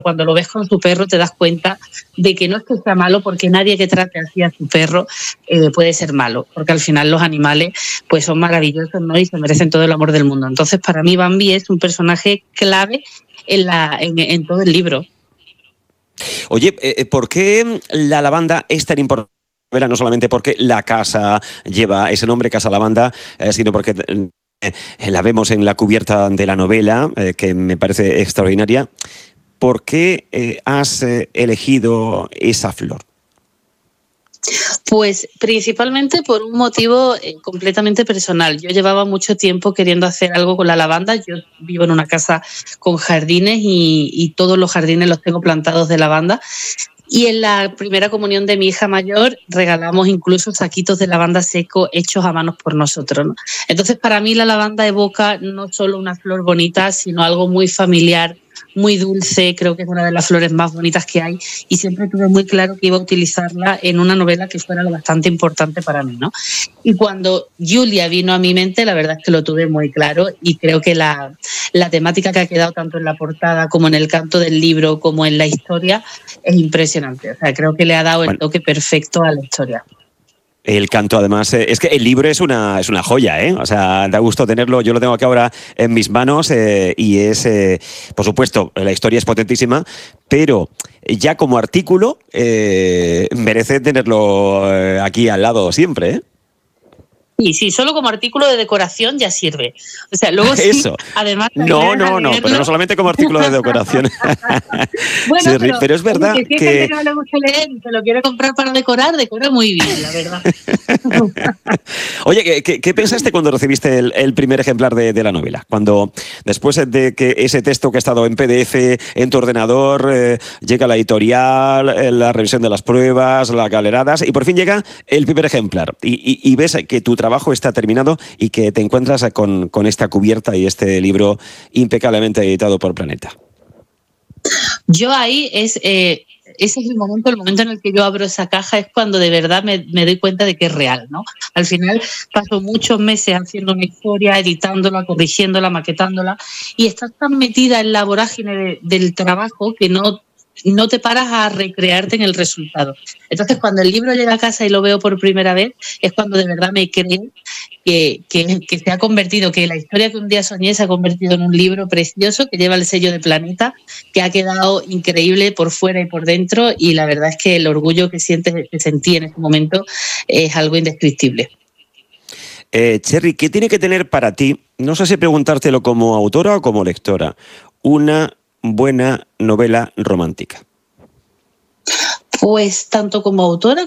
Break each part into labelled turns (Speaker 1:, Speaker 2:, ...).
Speaker 1: cuando lo ves con tu perro te das cuenta de que no es que sea malo, porque nadie que trate así a su perro puede ser malo, porque al final los animales pues son maravillosos, ¿no? Y se merecen todo el amor del mundo. Entonces, para mí Bambi es un personaje clave en todo el libro.
Speaker 2: Oye, ¿por qué la lavanda es tan importante? No solamente porque la casa lleva ese nombre, Casa Lavanda, sino porque la vemos en la cubierta de la novela, que me parece extraordinaria. ¿Por qué has elegido esa flor?
Speaker 1: Pues principalmente por un motivo completamente personal. Yo llevaba mucho tiempo queriendo hacer algo con la lavanda. Yo vivo en una casa con jardines y todos los jardines los tengo plantados de lavanda. Y en la primera comunión de mi hija mayor regalamos incluso saquitos de lavanda seco hechos a manos por nosotros, ¿no? Entonces, para mí la lavanda evoca no solo una flor bonita, sino algo muy familiar, muy dulce. Creo que es una de las flores más bonitas que hay y siempre tuve muy claro que iba a utilizarla en una novela que fuera lo bastante importante para mí, ¿no? Y cuando Julia vino a mi mente, la verdad es que lo tuve muy claro y creo que la temática que ha quedado tanto en la portada como en el canto del libro como en la historia es impresionante. O sea, creo que le ha dado el toque perfecto a la historia.
Speaker 2: El canto, además, es que el libro es una joya, ¿eh? O sea, da gusto tenerlo. Yo lo tengo aquí ahora en mis manos y es, por supuesto, la historia es potentísima, pero ya como artículo merece tenerlo aquí al lado siempre, ¿eh?
Speaker 1: Sí, solo como artículo de decoración ya sirve. O sea, luego sí,
Speaker 2: eso.
Speaker 1: Además...
Speaker 2: No, pero no solamente como artículo de decoración.
Speaker 1: Bueno,
Speaker 2: sí, pero es verdad
Speaker 1: que... Si hay gente que no le gusta leer y se lo quiere comprar para decorar, decora muy bien, la verdad.
Speaker 2: Oye, ¿qué pensaste cuando recibiste el primer ejemplar de la novela? Cuando, después de que ese texto que ha estado en PDF en tu ordenador, llega la editorial, la revisión de las pruebas, las galeradas, y por fin llega el primer ejemplar. Y ves que tu trabajo está terminado y que te encuentras con esta cubierta y este libro impecablemente editado por Planeta.
Speaker 1: Yo ahí ese es el momento en el que yo abro esa caja, es cuando de verdad me doy cuenta de que es real, ¿no? Al final paso muchos meses haciendo una historia, editándola, corrigiéndola, maquetándola, y estás tan metida en la vorágine del trabajo que no te paras a recrearte en el resultado. Entonces, cuando el libro llega a casa y lo veo por primera vez, es cuando de verdad me creo que se ha convertido, que la historia que un día soñé se ha convertido en un libro precioso que lleva el sello de Planeta, que ha quedado increíble por fuera y por dentro, y la verdad es que el orgullo que sentí en ese momento es algo indescriptible.
Speaker 2: Cherry, ¿qué tiene que tener para ti, no sé si preguntártelo como autora o como lectora, una buena novela romántica?
Speaker 1: Pues tanto como autora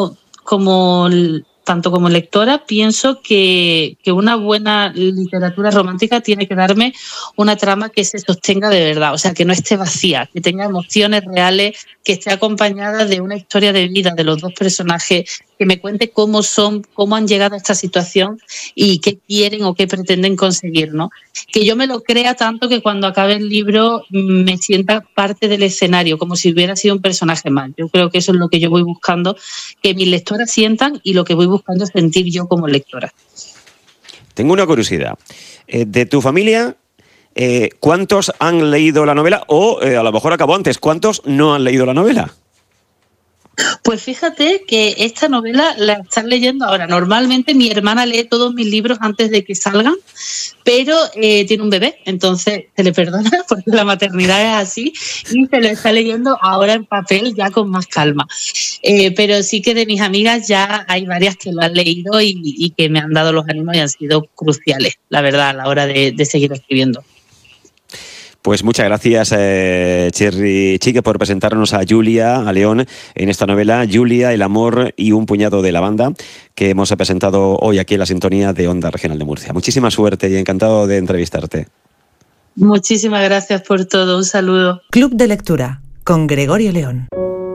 Speaker 1: tanto como lectora, pienso que una buena literatura romántica tiene que darme una trama que se sostenga de verdad, o sea, que no esté vacía, que tenga emociones reales, que esté acompañada de una historia de vida de los dos personajes, que me cuente cómo han llegado a esta situación y qué quieren o qué pretenden conseguir, ¿no? Que yo me lo crea tanto que cuando acabe el libro me sienta parte del escenario, como si hubiera sido un personaje más. Yo creo que eso es lo que yo voy buscando, que mis lectoras sientan, y lo que voy buscando es sentir yo como lectora.
Speaker 2: Tengo una curiosidad. ¿De tu familia cuántos han leído la novela? O a lo mejor acabó antes, ¿cuántos no han leído la novela?
Speaker 1: Pues fíjate que esta novela la están leyendo ahora. Normalmente mi hermana lee todos mis libros antes de que salgan, pero tiene un bebé, entonces se le perdona porque la maternidad es así, y se lo está leyendo ahora en papel ya con más calma. Pero sí que de mis amigas ya hay varias que lo han leído y que me han dado los ánimos y han sido cruciales, la verdad, a la hora de seguir escribiendo.
Speaker 2: Pues muchas gracias, Cherry Chique, por presentarnos a Julia, a León, en esta novela, Julia, el amor y un puñado de lavanda, que hemos presentado hoy aquí en la sintonía de Onda Regional de Murcia. Muchísima suerte y encantado de entrevistarte.
Speaker 1: Muchísimas gracias por todo. Un saludo.
Speaker 3: Club de Lectura, con Gregorio León.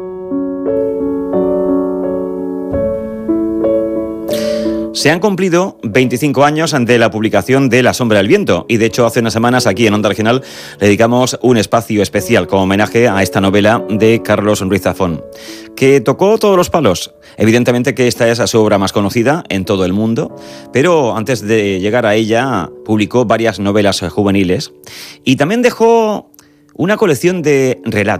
Speaker 2: Se han cumplido 25 años de la publicación de La sombra del viento y de hecho hace unas semanas aquí en Onda Regional le dedicamos un espacio especial como homenaje a esta novela de Carlos Ruiz Zafón, que tocó todos los palos. Evidentemente que esta es su obra más conocida en todo el mundo, pero antes de llegar a ella publicó varias novelas juveniles y también dejó una colección de relatos